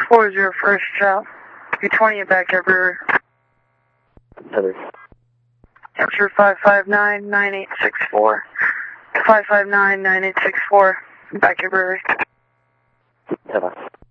40 first job. B20 at Backyard Brewery. Heather. Temperature 559-9864. 559-9864. Backyard Brewery. Heather.